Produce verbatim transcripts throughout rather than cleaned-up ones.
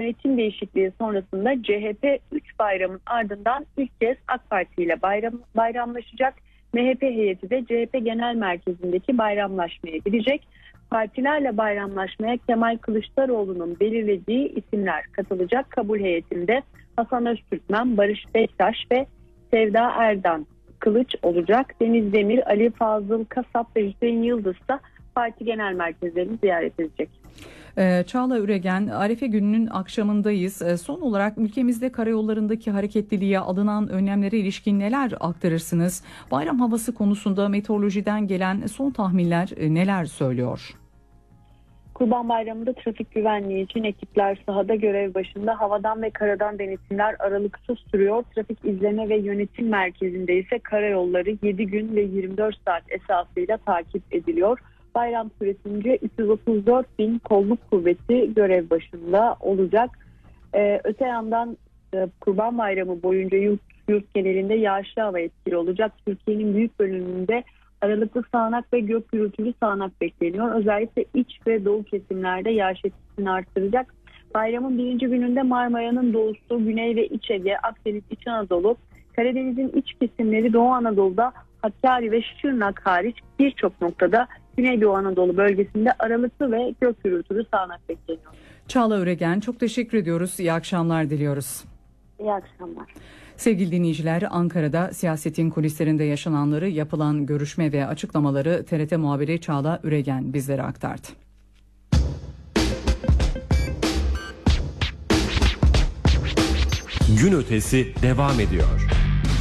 yönetim değişikliği sonrasında C H P üç bayramın ardından ilk kez AK Parti ile bayram, bayramlaşacak. M H P heyeti de C H P Genel Merkezi'ndeki bayramlaşmaya gidecek. Partilerle bayramlaşmaya Kemal Kılıçdaroğlu'nun belirlediği isimler katılacak. Kabul heyetinde Hasan Öztürkmen, Barış Bektaş ve Sevda Erdan Kılıç olacak. Deniz Demir, Ali Fazıl Kasap ve Hüseyin Yıldız da parti genel merkezlerini ziyaret edecek. Çağla Üregen, Arefe gününün akşamındayız. Son olarak ülkemizde karayollarındaki hareketliliğe alınan önlemlere ilişkin neler aktarırsınız? Bayram havası konusunda meteorolojiden gelen son tahminler neler söylüyor? Kurban Bayramı'nda trafik güvenliği için ekipler sahada görev başında, havadan ve karadan denetimler aralıksız sürüyor. Trafik izleme ve yönetim merkezinde ise karayolları yedi gün ve yirmi dört saat esasıyla takip ediliyor. Bayram süresince üç yüz otuz dört bin kolluk kuvveti görev başında olacak. Ee, öte yandan e, Kurban Bayramı boyunca yurt, yurt genelinde yağışlı hava etkili olacak. Türkiye'nin büyük bölümünde aralıklı sağanak ve gök gürültülü sağanak bekleniyor. Özellikle iç ve doğu kesimlerde yağış etkisini artıracak. Bayramın birinci gününde Marmara'nın doğusu, Güney ve İç Ege, Akdeniz, İç Anadolu, Karadeniz'in iç kesimleri, Doğu Anadolu'da Hakkari ve Şırnak hariç birçok noktada Güneydoğu Anadolu bölgesinde aralıklı ve gök gürültülü sağanak bekleniyor. Çağla Üregen, çok teşekkür ediyoruz. İyi akşamlar diliyoruz. İyi akşamlar. Sevgili dinleyiciler, Ankara'da siyasetin kulislerinde yaşananları, yapılan görüşme ve açıklamaları T R T muhabiri Çağla Üregen bizlere aktardı. Gün ötesi devam ediyor.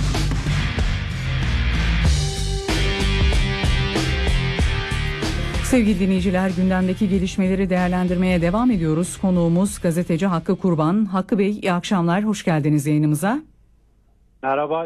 Sevgili dinleyiciler, gündemdeki gelişmeleri değerlendirmeye devam ediyoruz. Konuğumuz gazeteci Hakkı Kurban. Hakkı Bey, iyi akşamlar, hoş geldiniz yayınımıza. Merhaba.